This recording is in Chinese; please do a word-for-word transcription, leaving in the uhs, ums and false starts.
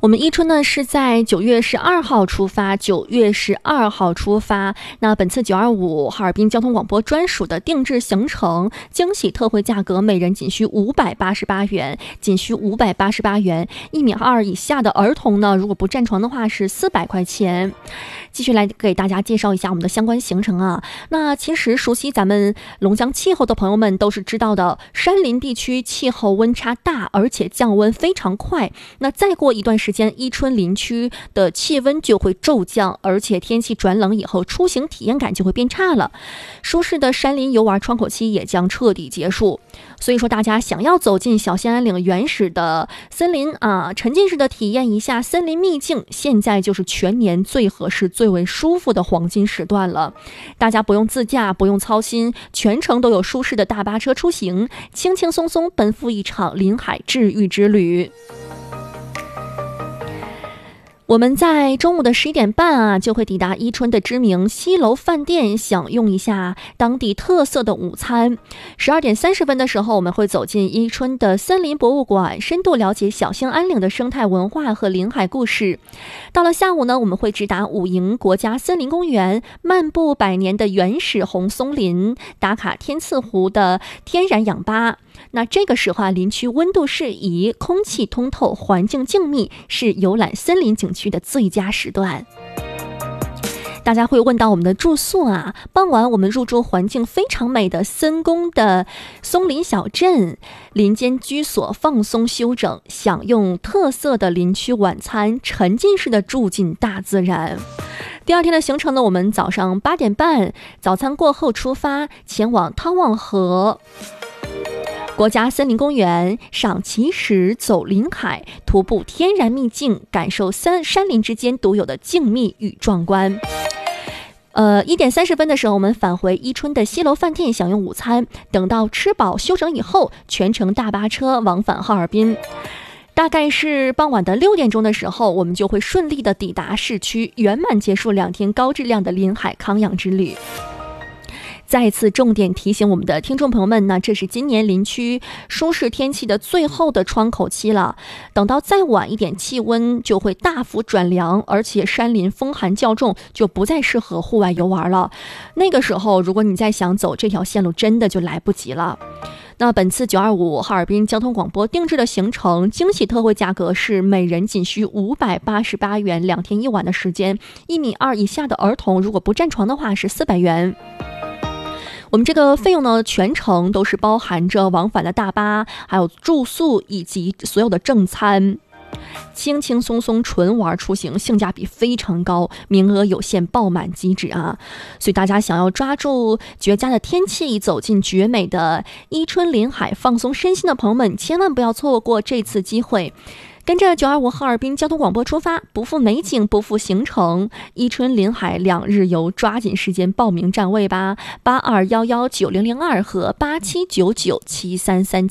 我们伊春呢是在九月十二号出发，九月十二号出发。那本次九二五哈尔滨交通广播专属的定制行程，惊喜特惠价格，每人仅需五百八十八元，仅需五百八十八元。一米二以下的儿童呢，如果不占床的话是四百块钱。继续来给大家介绍一下我们的相关行程啊。那其实熟悉咱们龙江气候的朋友们都是知道的，山林地区气候温差大，而且降温非常快。那再过一段时间，伊春林区的气温就会骤降，而且天气转冷以后，出行体验感就会变差了。舒适的山林游玩窗口期也将彻底结束。所以说，大家想要走进小兴安岭原始的森林啊，沉浸式的体验一下森林秘境，现在就是全年最合适、最为舒服的黄金时段了。大家不用自驾，不用操心，全程都有舒适的大巴车出行，轻轻松松奔赴一场临海治愈之旅。我们在中午的十一点半啊，就会抵达伊春的知名西楼饭店，享用一下当地特色的午餐。十二点三十分的时候，我们会走进伊春的森林博物馆，深度了解小兴安岭的生态文化和临海故事。到了下午呢，我们会直达武营国家森林公园，漫步百年的原始红松林，打卡天赐湖的天然氧吧。那这个时候啊，林区温度适宜，空气通透，环境静谧，是游览森林景区的最佳时段。大家会问到我们的住宿啊，傍晚我们入住环境非常美的森宫的松林小镇，林间居所放松休整，享用特色的林区晚餐，沉浸式的住进大自然。第二天的行程呢，我们早上八点半早餐过后出发，前往汤旺河国家森林公园，赏奇石，走林海，徒步天然秘境，感受山山林之间独有的静谧与壮观。呃，一点三十分的时候，我们返回伊春的西楼饭店享用午餐。等到吃饱休整以后，全程大巴车往返哈尔滨。大概是傍晚的六点钟的时候，我们就会顺利的抵达市区，圆满结束两天高质量的临海康养之旅。再次重点提醒我们的听众朋友们呢，这是今年林区舒适天气的最后的窗口期了。等到再晚一点，气温就会大幅转凉，而且山林风寒较重，就不再适合户外游玩了。那个时候，如果你再想走这条线路，真的就来不及了。那本次九二五哈尔滨交通广播定制的行程，惊喜特惠价格是每人仅需五百八十八元，两天一晚的时间。一米二以下的儿童，如果不占床的话是四百元。我们这个费用呢，全程都是包含着往返的大巴，还有住宿以及所有的正餐，轻轻松松纯玩出行，性价比非常高，名额有限，爆满即止啊！所以大家想要抓住绝佳的天气，走进绝美的伊春临海，放松身心的朋友们，千万不要错过这次机会。跟着九二五哈尔滨交通广播出发，不负美景，不负行程，伊春临海两日游，抓紧时间报名占位吧！八二幺幺九零零二和八七九九七三三。